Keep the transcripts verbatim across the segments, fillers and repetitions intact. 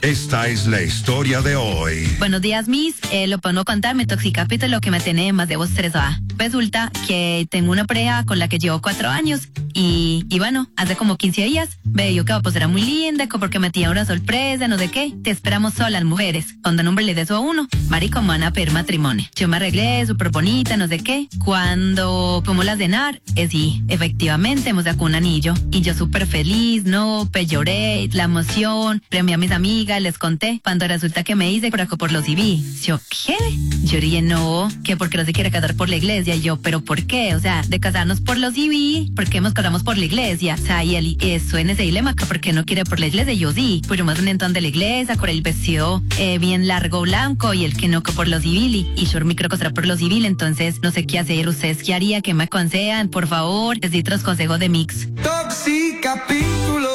Esta es la historia de hoy. Buenos días, Miss. Eh, lo puedo contar, mi toxicapito, lo que me tiene más de vos estresada. Resulta que tengo una pareja con la que llevo cuatro años y, y bueno, hace como quince días ve yo que pues era muy linda, porque me tenía una sorpresa, no sé qué. Te esperamos solas, mujeres. Cuando un hombre le dé eso a uno, marico, me van a pedir matrimonio. Yo me arreglé, súper bonita, no sé qué. Cuando fuimos a cenar, eh, sí, efectivamente, hemos sacado un anillo. Y yo súper feliz, no, pues lloré, la emoción, premié a mis amigas, les conté. Cuando resulta que me dice por acá por lo civil. Yo, ¿qué? Yo dije, no, que porque no se quiere casar por la iglesia. Y yo, ¿pero por qué? O sea, de casarnos por lo civil, ¿por qué nos casamos por la iglesia? O sea, y él, eso en ese dilema, que ¿por qué no quiere por la iglesia? Y yo, sí, pues yo más un entonces de la iglesia, con el vestido eh, bien largo blanco, y el que no, que por lo civil, y, y yo mi creo que será por lo civil, entonces no sé qué hacer. ¿Ustedes qué haría? ¿Qué me aconsejan? Por favor, necesito los consejos de Mix. Toxicapítulo.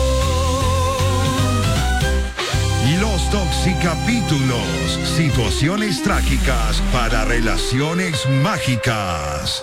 Los Toxicapítulos, situaciones trágicas para relaciones mágicas.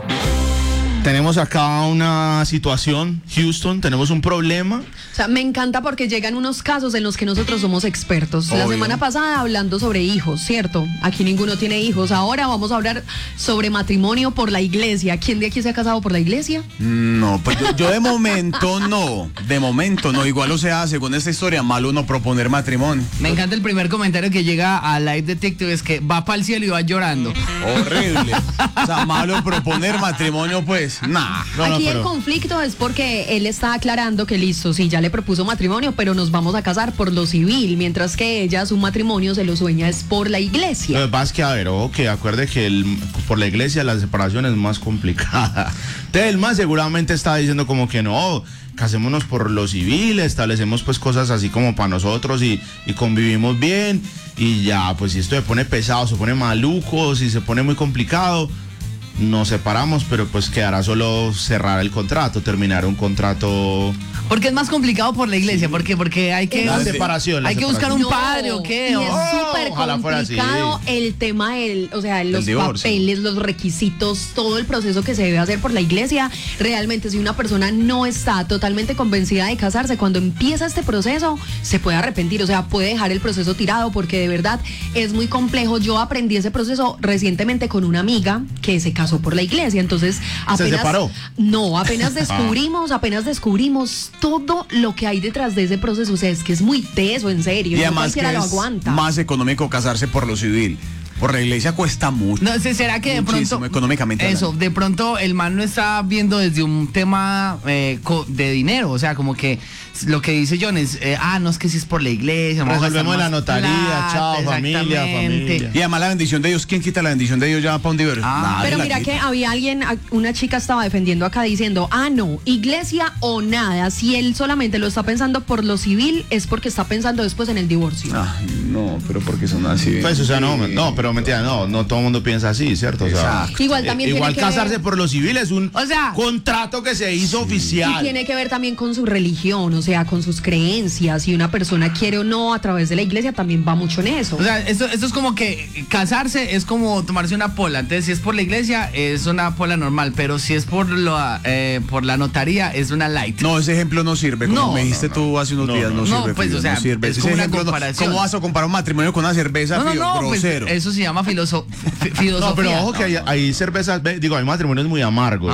Tenemos acá una situación, Houston, tenemos un problema. O sea, me encanta porque llegan unos casos en los que nosotros somos expertos. Obvio. La semana pasada hablando sobre hijos, ¿cierto? Aquí ninguno tiene hijos. Ahora vamos a hablar sobre matrimonio por la iglesia. ¿Quién de aquí se ha casado por la iglesia? No, pues yo, yo de momento no. De momento no. Igual, o sea, según esta historia, malo no proponer matrimonio. Me encanta el primer comentario que llega a live de TikTok, es que va para el cielo y va llorando. Horrible. O sea, malo proponer matrimonio, pues, nah. No, no, Aquí pero- el conflicto es porque él está aclarando que listo, sí, ya le propuso matrimonio, pero nos vamos a casar por lo civil, mientras que ella su matrimonio se lo sueña es por la Lo iglesia. que pasa es que, a ver, ojo, que acuerde que el, por la iglesia la separación es más complicada. Entonces, el más seguramente está diciendo como que no, casémonos por lo civil, establecemos pues cosas así como para nosotros y, y convivimos bien, y ya, pues si esto se pone pesado, se pone maluco, si se pone muy complicado, nos separamos, pero pues quedará solo cerrar el contrato, terminar un contrato. Porque es más complicado por la iglesia, ¿por qué? Porque hay que... La separación, la hay que buscar separación. un padre o qué. Y o- es Oh, súper ojalá fuera así. complicado el tema, el, o sea, los divorcio. papeles, los requisitos, todo el proceso que se debe hacer por la iglesia. Realmente, si una persona no está totalmente convencida de casarse, cuando empieza este proceso, se puede arrepentir, o sea, puede dejar el proceso tirado, porque de verdad es muy complejo. Yo aprendí ese proceso recientemente con una amiga que se casó por la iglesia, entonces apenas... separó? No, apenas descubrimos, apenas descubrimos todo lo que hay detrás de ese proceso, o sea, es que es muy teso, en serio, Y no además que cualquiera lo es aguanta. más económico casarse por lo civil. Por la iglesia cuesta mucho. No sé, ¿será que de Muchísimo, pronto... económicamente Eso, hablando. de pronto el man lo está viendo desde un tema eh, co- de dinero, o sea, como que lo que dice John es, eh, ah, no es que si es por la iglesia. vamos a gastar Resolvemos la más notaría, plata, chao, familia, exactamente. familia. Y además la bendición de Dios, ¿quién quita la bendición de Dios ya para un divorcio? Ah, Nadie Pero la mira quita. que había alguien, a- una chica estaba defendiendo acá diciendo, ah, no, iglesia o nada. Si él solamente lo está pensando por lo civil, es porque está pensando después en el divorcio. Ay, no, pero porque son así. Pues, o sea, no, no, pero mentira, no, no todo el mundo piensa así, ¿cierto? O sea, Exacto. Igual también igual tiene que casarse ver- por lo civil es un O sea- contrato que se hizo Y oficial. tiene que ver también con su religión, o sea, con sus creencias. Si una persona quiere o no a través de la iglesia, también va mucho en eso. O sea, esto, esto es como que casarse es como tomarse una pola. Entonces, si es por la iglesia, es una pola normal. Pero si es por, lo, eh, por la notaría, es una light. No, ese ejemplo no sirve. Como No, me dijiste tú hace unos No, días, no, no, no, sirve. pues, Fío, o sea, no sirve. es Ese como una ejemplo no- comparación. ¿Cómo vas a comparar un matrimonio con una cerveza, No, no, Fío? no, pues Grosero. eso se llama filoso- fi- filosofía. No, pero ojo que hay, hay cervezas, ve, digo, hay matrimonios muy amargos.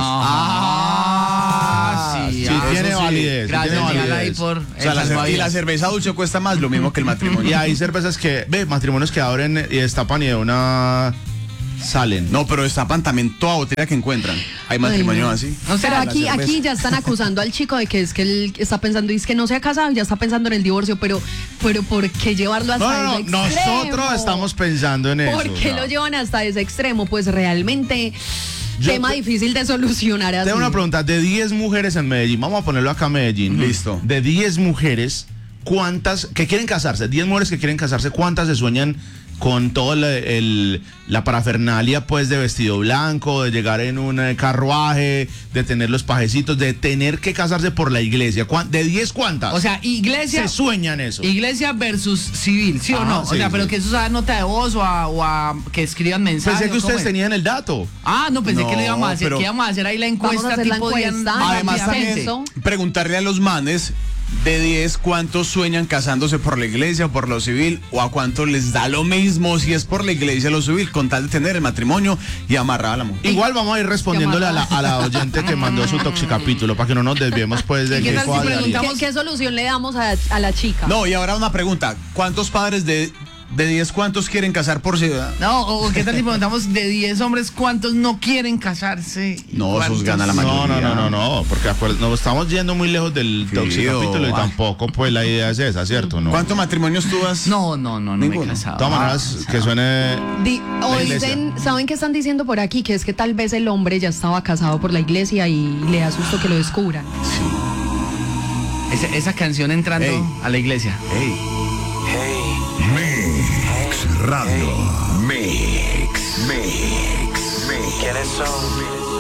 Ah, sí, sí, ah, tiene eso sí. validez, sí Gracias, tiene Miguel, validez. ahí por O sea, la el cer- y la salvavidas. cerveza dulce cuesta más, lo mismo que el matrimonio. Y hay cervezas que, ve, matrimonios que abren y destapan y de una salen. No, pero destapan también toda botella que encuentran. Hay matrimonios no. así. O sea, Pero la aquí, cerveza. aquí ya están acusando al chico de que es que él está pensando, y es que no se ha casado y ya está pensando en el divorcio, pero, pero ¿por qué llevarlo hasta No, no, ese no, extremo? nosotros estamos pensando en eso. ¿Por qué o sea. lo llevan hasta ese extremo? Pues realmente, Yo tema te- difícil de solucionar así. Tengo una pregunta, de diez mujeres en Medellín, vamos a ponerlo acá en Medellín. Listo. De diez mujeres, ¿cuántas que quieren casarse? diez mujeres que quieren casarse, ¿cuántas se sueñan con toda la, el- la parafernalia pues de vestido blanco, de llegar en un eh, carruaje, de tener los pajecitos, de tener que casarse por la iglesia? ¿Cuán- ¿De diez cuántas? O sea, iglesia... se sueñan eso. Iglesia versus civil, ¿sí o Ah, no? O sí, sea, sí. pero que eso sea nota de voz o a, o a que escriban mensajes. Pensé que ¿o cómo ustedes es? tenían el dato. Ah, no, pensé No, que lo íbamos a hacer, pero- que íbamos a hacer ahí la Vamos encuesta a hacer la tipo encuesta, Dian- Además rápidamente. también eso. preguntarle a los manes de diez, ¿cuántos sueñan casándose por la iglesia o por lo civil? ¿O a cuántos les da lo mismo si es por la iglesia o lo civil, con tal de tener el matrimonio y amarrar a la mujer? Igual vamos a ir respondiéndole a la, a la oyente que mandó su toxicapítulo para que no nos desviemos pues de ¿Y qué que tal si cuál- preguntamos- ¿Qué, qué solución le damos a, a la chica? No, y ahora una pregunta. ¿Cuántos padres de, de diez, cuántos quieren casar por ciudad? No, o qué tal si preguntamos de diez hombres cuántos no quieren casarse. y No, esos cuántos- gana la No, mayoría. no, no, no, no, porque acuer- nos estamos yendo muy lejos del Fido, toxicapítulo y ah. tampoco pues la idea es esa, ¿cierto? No. ¿Cuántos matrimonios tú has? No, no, no, no me he Ninguno. casado. De todas maneras, Ah, que suene... Di- o La iglesia. dicen, ¿saben qué están diciendo por aquí? Que es que tal vez el hombre ya estaba casado por la iglesia y le da susto que lo descubran. Esa, esa canción entrando Ey. a la iglesia. Ey. Mix Radio. Mix. Mix. Mix. ¿Quiénes son?